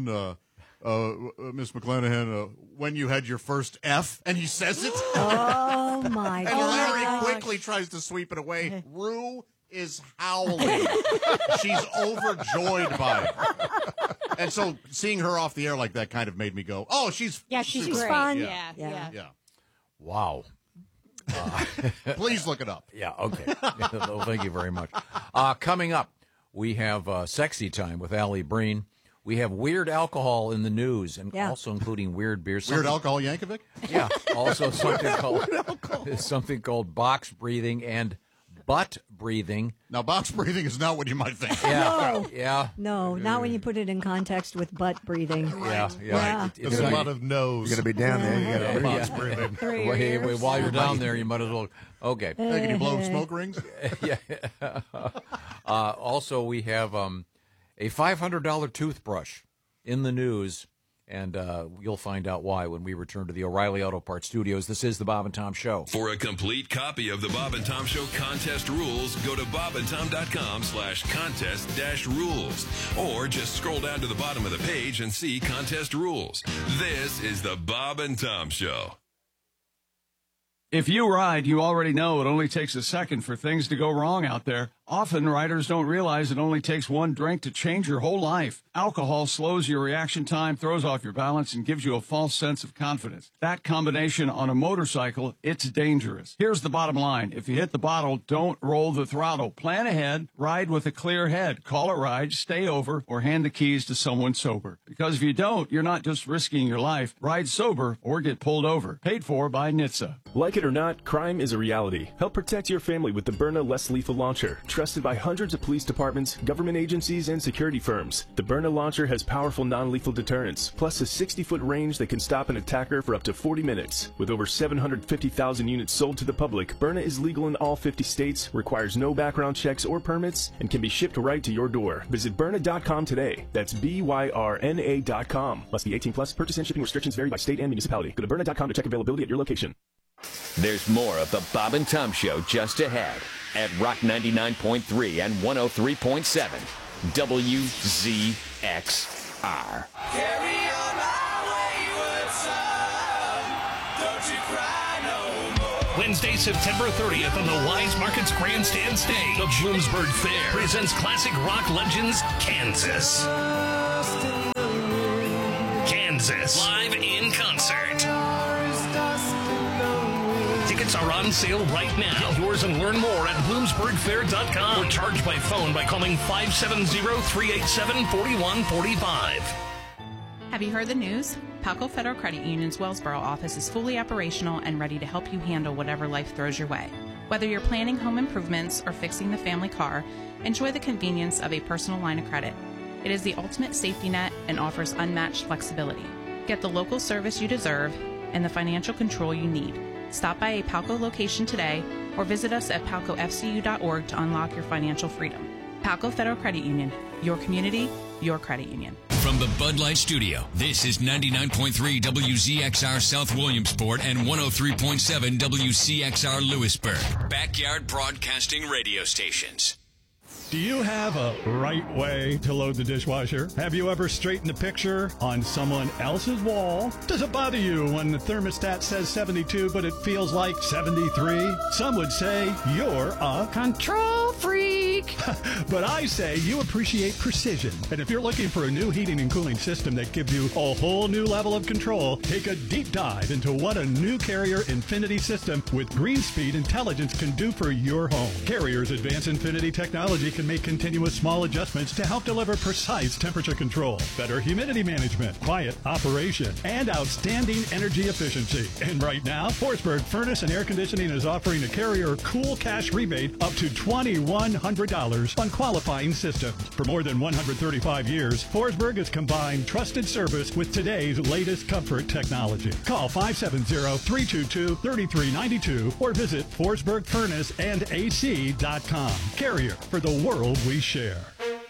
Miss McClanahan, when you had your first F, and he says it. Oh, my And God. Larry quickly tries to sweep it away. Rue is howling. She's overjoyed by it. And so seeing her off the air like that kind of made me go, oh, she's Yeah, she's super great. fun. Yeah. Yeah. Yeah. Wow. Please look it up. Yeah, okay. Well, thank you very much. Coming up, we have Sexy Time with Allie Breen. We have weird alcohol in the news, and also including weird beer. Weird alcohol Yankovic? Yeah, also something called box breathing and butt breathing. Now, box breathing is not what you might think. No, not when you put it in context with butt breathing. Yeah. There's a lot of no's. You're going to be down there. You got to box breathing. Wait, while you're down there, you might as well. Okay. Hey, can you blow smoke rings? Yeah. Also, we have a $500 toothbrush in the news, and you'll find out why when we return to the O'Reilly Auto Parts Studios. This is the Bob and Tom Show. For a complete copy of the Bob and Tom Show contest rules, go to bobandtom.com/contest-rules. Or just scroll down to the bottom of the page and see contest rules. This is the Bob and Tom Show. If you ride, you already know it only takes a second for things to go wrong out there. Often, riders don't realize it only takes one drink to change your whole life. Alcohol slows your reaction time, throws off your balance, and gives you a false sense of confidence. That combination on a motorcycle, it's dangerous. Here's the bottom line. If you hit the bottle, don't roll the throttle. Plan ahead, ride with a clear head. Call a ride, stay over, or hand the keys to someone sober. Because if you don't, you're not just risking your life. Ride sober or get pulled over. Paid for by NHTSA. Like it or not, crime is a reality. Help protect your family with the Byrna Less Lethal Launcher. Trusted by hundreds of police departments, government agencies, and security firms. The Byrna launcher has powerful non-lethal deterrence, plus a 60-foot range that can stop an attacker for up to 40 minutes. With over 750,000 units sold to the public, Byrna is legal in all 50 states, requires no background checks or permits, and can be shipped right to your door. Visit Byrna.com today. That's BYRNA.com. Must be 18 plus. Purchase and shipping restrictions vary by state and municipality. Go to Byrna.com to check availability at your location. There's more of the Bob and Tom Show just ahead at Rock 99.3 and 103.7 WZXR. Carry on my wayward son. Don't you cry no more. Wednesday, September 30th on the Wise Markets Grandstand stage. The Bloomsburg Fair presents classic rock legends Kansas. Kansas, live in concert. Tickets are on sale right now. Get yours and learn more at BloomsburgFair.com or charge by phone by calling 570-387-4145. Have you heard the news? Palco Federal Credit Union's Wellsboro office is fully operational and ready to help you handle whatever life throws your way. Whether you're planning home improvements or fixing the family car, enjoy the convenience of a personal line of credit. It is the ultimate safety net and offers unmatched flexibility. Get the local service you deserve and the financial control you need. Stop by a Palco location today or visit us at palcofcu.org to unlock your financial freedom. Palco Federal Credit Union, your community, your credit union. From the Bud Light Studio, this is 99.3 WZXR South Williamsport and 103.7 WCXR Lewisburg. Backyard Broadcasting Radio Stations. Do you have a right way to load the dishwasher? Have you ever straightened a picture on someone else's wall? Does it bother you when the thermostat says 72 but it feels like 73? Some would say you're a control freak. But I say you appreciate precision. And if you're looking for a new heating and cooling system that gives you a whole new level of control, take a deep dive into what a new Carrier Infinity system with GreenSpeed intelligence can do for your home. Carrier's advanced Infinity technology can make continuous small adjustments to help deliver precise temperature control, better humidity management, quiet operation, and outstanding energy efficiency. And right now, Forsberg Furnace and Air Conditioning is offering a Carrier Cool Cash rebate up to $2,100 on qualifying systems. For more than 135 years, Forsberg has combined trusted service with today's latest comfort technology. Call 570-322-3392 or visit ForsbergFurnaceandac.com. Carrier, for the world we share.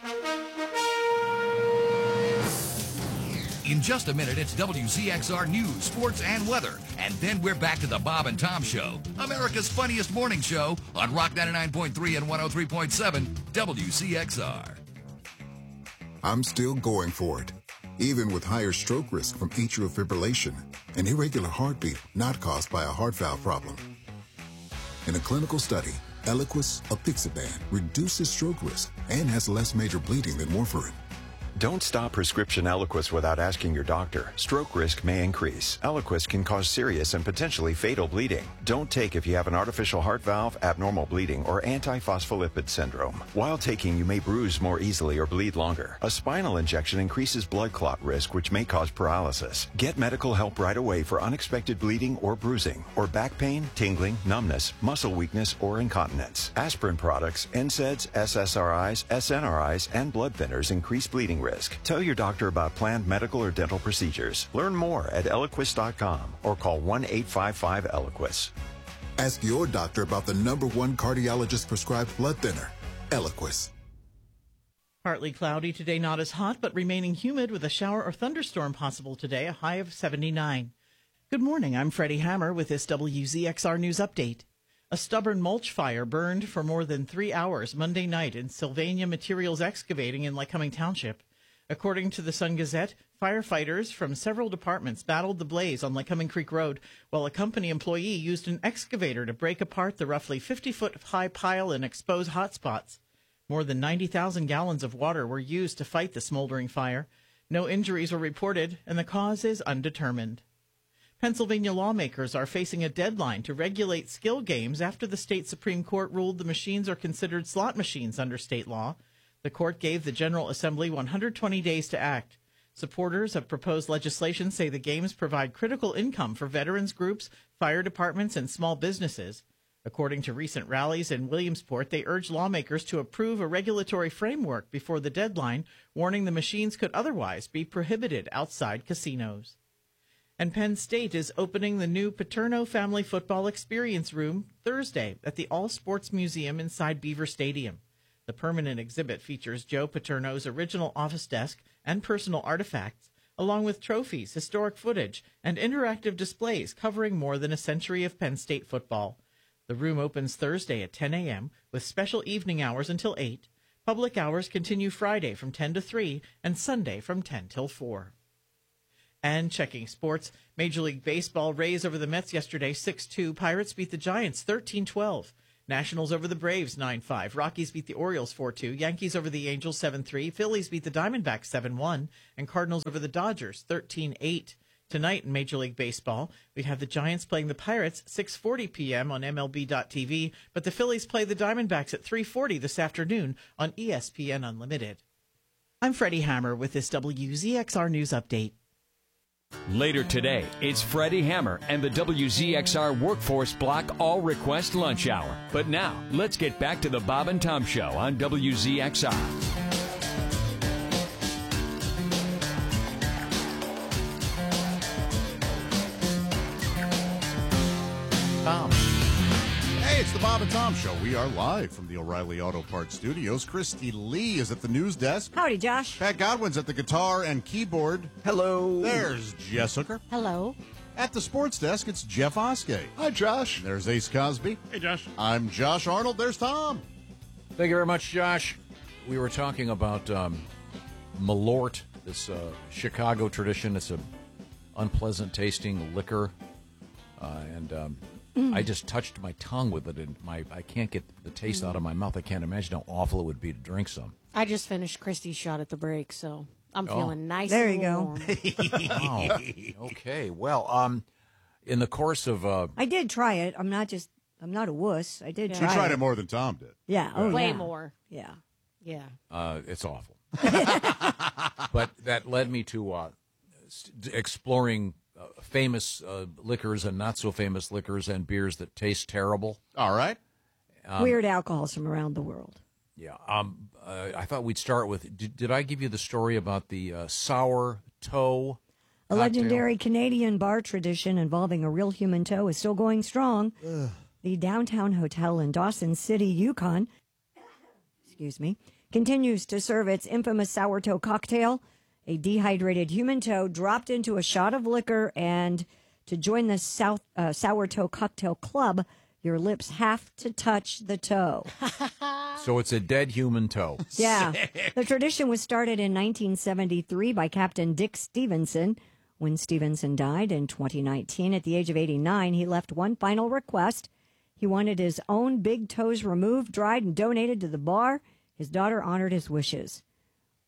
In just a minute, it's WCXR News, Sports, and Weather. And then we're back to the Bob and Tom Show, America's funniest morning show on Rock 99.3 and 103.7 WCXR. I'm still going for it, even with higher stroke risk from atrial fibrillation, an irregular heartbeat not caused by a heart valve problem. In a clinical study, Eliquis apixaban reduces stroke risk and has less major bleeding than warfarin. Don't stop prescription Eliquis without asking your doctor. Stroke risk may increase. Eliquis can cause serious and potentially fatal bleeding. Don't take if you have an artificial heart valve, abnormal bleeding, or antiphospholipid syndrome. While taking, you may bruise more easily or bleed longer. A spinal injection increases blood clot risk, which may cause paralysis. Get medical help right away for unexpected bleeding or bruising, or back pain, tingling, numbness, muscle weakness, or incontinence. Aspirin products, NSAIDs, SSRIs, SNRIs, and blood thinners increase bleeding risk. Tell your doctor about planned medical or dental procedures. Learn more at Eliquis.com or call 1-855-ELIQUIS. Ask your doctor about the #1 cardiologist prescribed blood thinner, Eliquis. Partly cloudy today, not as hot, but remaining humid with a shower or thunderstorm possible today, a high of 79. Good morning, I'm Freddie Hammer with this WZXR News Update. A stubborn mulch fire burned for more than 3 hours Monday night in Sylvania Materials Excavating in Lycoming Township. According to the Sun Gazette, firefighters from several departments battled the blaze on Lycoming Creek Road, while a company employee used an excavator to break apart the roughly 50-foot-high pile and expose hot spots. More than 90,000 gallons of water were used to fight the smoldering fire. No injuries were reported, and the cause is undetermined. Pennsylvania lawmakers are facing a deadline to regulate skill games after the state Supreme Court ruled the machines are considered slot machines under state law. The court gave the General Assembly 120 days to act. Supporters of proposed legislation say the games provide critical income for veterans groups, fire departments, and small businesses. According to recent rallies in Williamsport, they urge lawmakers to approve a regulatory framework before the deadline, warning the machines could otherwise be prohibited outside casinos. And Penn State is opening the new Paterno Family Football Experience Room Thursday at the All Sports Museum inside Beaver Stadium. The permanent exhibit features Joe Paterno's original office desk and personal artifacts, along with trophies, historic footage, and interactive displays covering more than a century of Penn State football. The room opens Thursday at 10 a.m. with special evening hours until 8. Public hours continue Friday from 10 to 3 and Sunday from 10 till 4. And checking sports, Major League Baseball Rays over the Mets yesterday 6-2. Pirates beat the Giants 13-12. Nationals over the Braves 9-5. Rockies beat the Orioles 4-2. Yankees over the Angels 7-3. Phillies beat the Diamondbacks 7-1. And Cardinals over the Dodgers 13-8. Tonight in Major League Baseball, we have the Giants playing the Pirates 6:40 p.m. on MLB.tv, but the Phillies play the Diamondbacks at 3:40 this afternoon on ESPN Unlimited. I'm Freddie Hammer with this WZXR News Update. Later today, it's Freddie Hammer and the WZXR Workforce Block All Request Lunch Hour. But now, let's get back to the Bob and Tom Show on WZXR. Tom. Hey, it's the Bob and Tom Show. We are live from the O'Reilly Auto Parts Studios. Christy Lee is at the news desk. Howdy, Josh. Pat Godwin's at the guitar and keyboard. Hello. There's Jess Hooker. Hello. At the sports desk, it's Jeff Oskey. Hi, Josh. There's Ace Cosby. Hey, Josh. I'm Josh Arnold. There's Tom. Thank you very much, Josh. We were talking about Malort, this Chicago tradition. It's an unpleasant tasting liquor, I just touched my tongue with it, and I can't get the taste out of my mouth. I can't imagine how awful it would be to drink some. I just finished Christy's shot at the break, so I'm feeling nice. There and you go. warm. Wow. Okay. Well, in the course of I did try it. I'm not a wuss. I did She try tried it. it more than Tom did. Yeah. Oh, Way yeah. more. Yeah. Yeah. it's awful. But that led me to exploring famous liquors and not so famous liquors and beers that taste terrible. All right. Weird alcohols from around the world. Yeah. I thought we'd start with, did I give you the story about the sour toe A cocktail? legendary Canadian bar tradition involving a real human toe is still going strong. The Downtown Hotel in Dawson City, Yukon, continues to serve its infamous sour toe cocktail. A dehydrated human toe dropped into a shot of liquor, and to join the sour toe cocktail club, your lips have to touch the toe. So it's a dead human toe. Yeah. The tradition was started in 1973 by Captain Dick Stevenson. When Stevenson died in 2019 at the age of 89, he left one final request. He wanted his own big toes removed, dried, and donated to the bar. His daughter honored his wishes.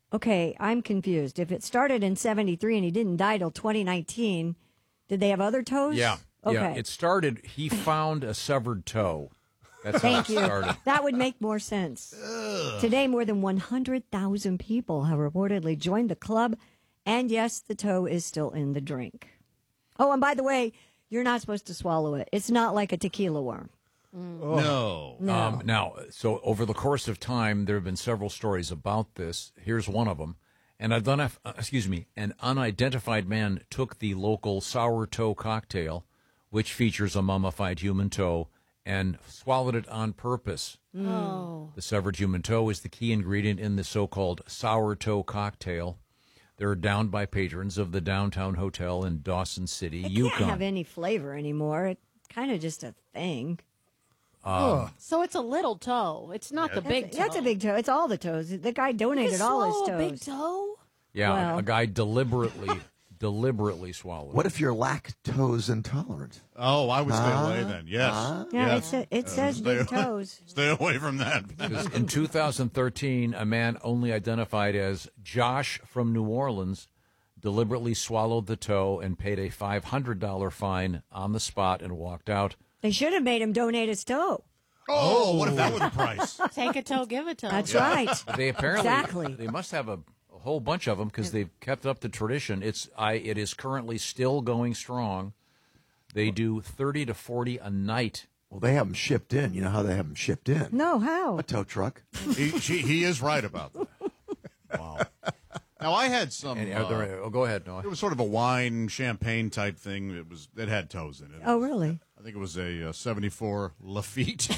Okay, I'm confused. If it started in 73 and he didn't die till 2019, did they have other toes? Yeah. Okay. Yeah. It started, he found a severed toe. That's Thank how it you. started. That would make more sense. Today, more than 100,000 people have reportedly joined the club. And yes, the toe is still in the drink. Oh, and by the way, you're not supposed to swallow it. It's not like a tequila worm. No. Now, so over the course of time, there have been several stories about this. Here's one of them. An unidentified man took the local sour toe cocktail, which features a mummified human toe, and swallowed it on purpose. Oh. The severed human toe is the key ingredient in the so-called sour toe cocktail. They're downed by patrons of the Downtown Hotel in Dawson City, It Yukon. can't have any flavor anymore. It's kind of just a thing. So it's a little toe. It's not the big toe. That's a big toe. It's all the toes. The guy donated all his toes. A big toe? Yeah, Well. a guy deliberately swallowed. What if you're lactose intolerant? Oh, I would stay away then. Yes. Yeah, Yes. it says Stay big away- toes. Stay away from that. In 2013, a man only identified as Josh from New Orleans deliberately swallowed the toe and paid a $500 fine on the spot and walked out. They should have made him donate his toe. Oh, what if that were the price? Take a toe, give a toe. That's right. They apparently Exactly. they must have a whole bunch of them because they've kept up the tradition. It is currently still going strong. They do 30 to 40 a night. Well, they have them shipped in. You know how they have them shipped in? No, how? A tow truck. He is right about that. Wow. Now I had some. Go ahead, Noah. It was sort of a wine champagne type thing. It had toes in it. Oh, really? I think it was a 74 Lafite.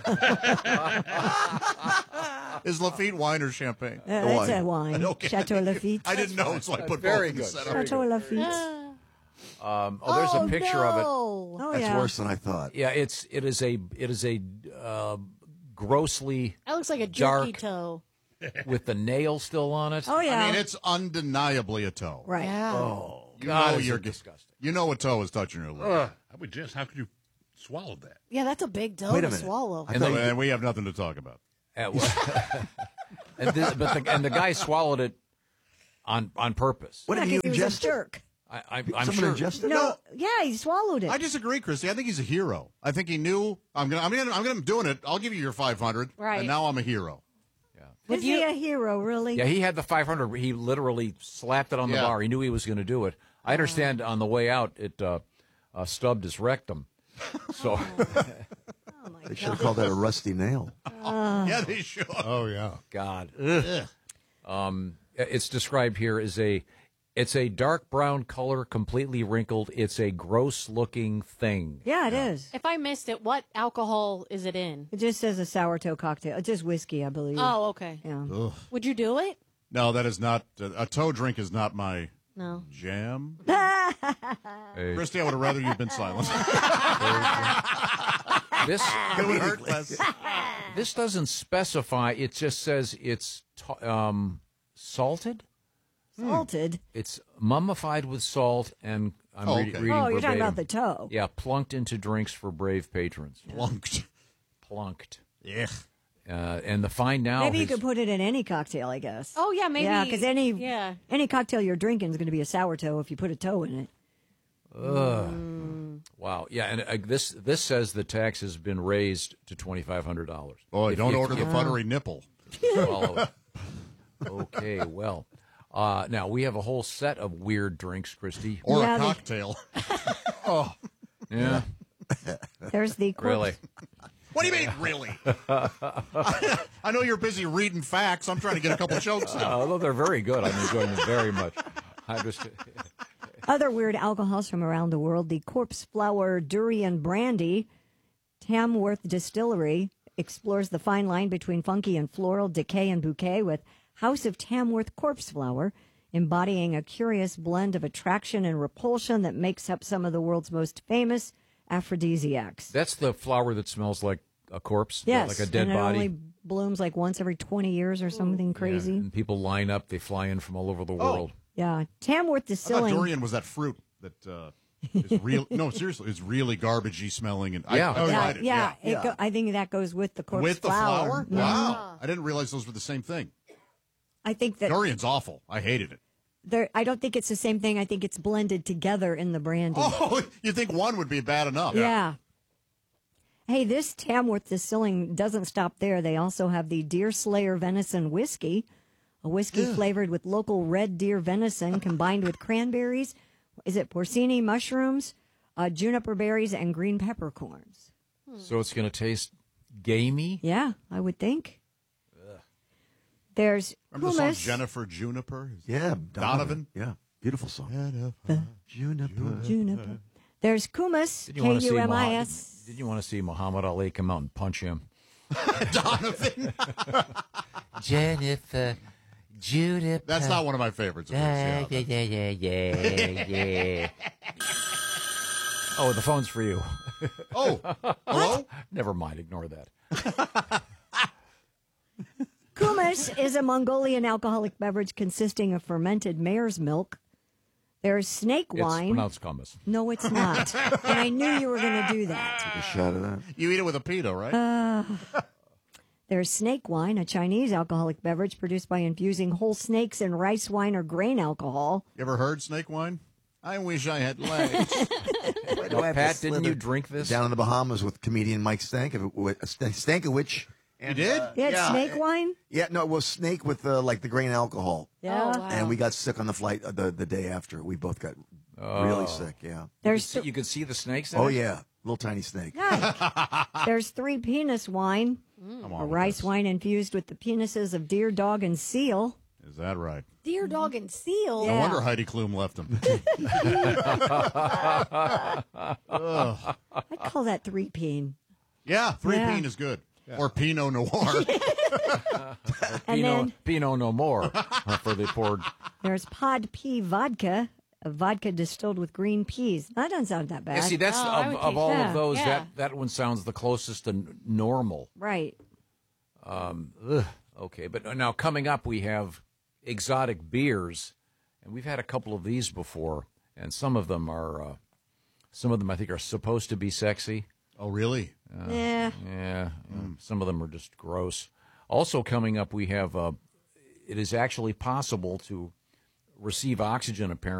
Is Lafite wine or champagne? That's a wine. Okay. Chateau Lafite. I didn't know, so I put Very both in the good. setup. Chateau Lafite. There's a picture of it. Oh, That's yeah. worse than I thought. Yeah, it is a grossly That looks like a dark jerky toe. with the nail still on it. Oh, yeah. I mean, it's undeniably a toe. Right. Yeah. Oh, You God, know is you're it disgusting. You know a toe is touching your lip. I would just. How could you swallow that? Yeah, that's a big toe Wait a to minute. swallow. And we have nothing to talk about. And the guy swallowed it on purpose. What Yeah, have you 'cause he was a ingested? jerk. I'm Someone sure. ingested? No, yeah, he swallowed it. I disagree, Christy. I think he's a hero. I think he knew I'm doing it. I'll give you your 500. Right. And now I'm a hero. Is he a hero, really? Yeah, he had the 500. He literally slapped it on the Yeah. bar. He knew he was going to do it. I understand on the way out, it stubbed his rectum. So They should have called that a rusty nail. Yeah, they should. Oh, yeah. God. It's described here as it's a dark brown color, completely wrinkled. It's a gross looking thing. Yeah, it is. If I missed it, what alcohol is it in? It just says a sourdough cocktail. It's just whiskey, I believe. Oh, okay. Yeah. Would you do it? No, that is not a toe drink. Is not my No. jam. Hey, Christy, I would have rather you've been silent. this It would hurt less. this doesn't specify. It just says it's salted. Salted. It's mummified with salt, and I'm Oh, reading okay. Oh, you're talking verbatim. about the toe. Yeah, plunked into drinks for brave patrons. Plunked. Yeah. And the fine now. Maybe you has- could put it in any cocktail, I guess. Oh, yeah, maybe. Yeah, because Yeah. any cocktail you're drinking is going to be a sour toe if you put a toe in it. Wow. Yeah, and this says the tax has been raised to $2,500. Boy, don't order the buttery nipple. Swallow it. Okay, well. Now, we have a whole set of weird drinks, Christy. Or Yeah, a they- cocktail. Yeah. There's the corpse. Really? What do you mean, really? I know you're busy reading facts. I'm trying to get a couple jokes out. Although they're very good. I'm enjoying them very much. I just, Other weird alcohols from around the world, the Corpse Flower Durian Brandy. Tamworth Distillery explores the fine line between funky and floral, decay and bouquet with House of Tamworth Corpse Flower, embodying a curious blend of attraction and repulsion that makes up some of the world's most famous aphrodisiacs. that's the flower that smells like a corpse, Yes, like a dead and it body. only blooms like once every 20 years or something crazy. And people line up. They fly in from all over the world. Yeah, Tamworth I thought Distilling. durian was that fruit that is real. No, seriously, it's really garbagey smelling. And Yeah. I tried it. I think that goes with the corpse With the flower. flower? Wow. I didn't realize those were the same thing. I think that Durian's awful. I hated it. I don't think it's the same thing. I think it's blended together in the brandy. Oh, you think one would be bad enough? Yeah. Hey, this Tamworth Distilling doesn't stop there. They also have the Deer Slayer Venison Whiskey, a whiskey flavored with local red deer venison combined with cranberries. Is it porcini mushrooms, juniper berries, and green peppercorns? So it's going to taste gamey? Yeah, I would think. There's Remember the song hummus. Jennifer Juniper? Yeah, Donovan? Yeah, beautiful song. Juniper. There's kumis, Did you want to see K-U-M-I-S. Did you want to see Muhammad Ali come out and punch him? Donovan. Jennifer, Juniper. That's not one of my favorites. Of his, Yeah. Oh, the phone's for you. Oh, hello? Never mind. Ignore that. Kumis is a Mongolian alcoholic beverage consisting of fermented mare's milk. There's snake wine. It's pronounced kummis. No, it's not. And I knew you were going to do that. Take a shot of that. You eat it with a pito, right? There's snake wine, a Chinese alcoholic beverage produced by infusing whole snakes in rice wine or grain alcohol. You ever heard snake wine? I wish I had legs. Now, Pat, didn't you drink this? Down in the Bahamas with comedian Mike Stankiewicz. You did? You had snake wine? Yeah, no, it was snake with like the grain alcohol. Yeah. Oh, wow. And we got sick on the flight the day after. We both got really sick, yeah. There's You could see the snakes in Oh, it? yeah. Little tiny snake. There's three penis wine, a rice wine infused with the penises of deer, dog, and seal. Is that right? Deer, dog, and seal. No wonder Heidi Klum left him. I'd call that three-peen. Yeah, three-peen Yeah. is good. Or Pinot Noir. And then Pinot no more for the poor. there's pod pea vodka, a vodka distilled with green peas. That doesn't sound that bad. Yeah, see, that's I would of taste all that. of those, Yeah. that one sounds the closest to normal. Right. Okay, but now coming up, we have exotic beers, and we've had a couple of these before, and some of them I think are supposed to be sexy. Oh, really? Yeah. Yeah, some of them are just gross. Also coming up, we have it is actually possible to receive oxygen, apparently.